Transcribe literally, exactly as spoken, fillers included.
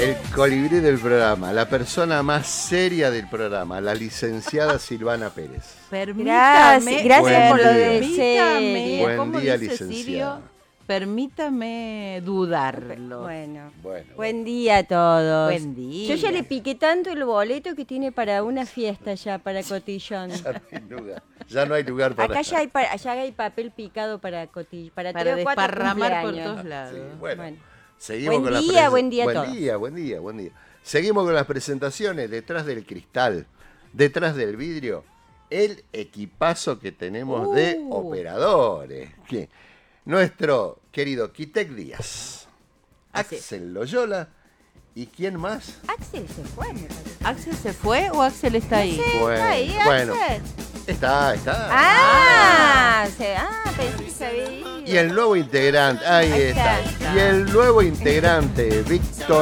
El colibrí del programa, la persona más seria del programa, la licenciada Silvana Pérez. Permítame, Gracias, gracias por lo de permítame, seria. Buen ¿cómo día, dice licenciada. Sirio? Permítame dudarlo. Bueno, Bueno, buen día a todos. Buen día. Yo ya le piqué tanto el boleto que tiene para una fiesta ya, para Cotillón. ya no hay lugar, ya no hay lugar para... Acá ya hay, pa- allá hay papel picado para Cotillón, para, Para tres o cuatro desparramar por cumpleaños. todos lados. Sí, bueno, Bueno. seguimos Buen con las día, presen- buen día a buen todos. día, buen día, buen día. Seguimos con las presentaciones detrás del cristal, detrás del vidrio, el equipazo que tenemos Uh. de operadores. ¿Qué? Nuestro querido Quitek Díaz, Así. Axel Loyola y ¿quién más? Axel se fue, me parece. ¿Axel se fue o Axel está ahí? Sí, Bueno, está ahí, bueno. Axel. Está, está. Ah, se, ah, pensé que se había ido. Y el nuevo integrante, ahí, Ahí está. está. Y el nuevo integrante, Víctor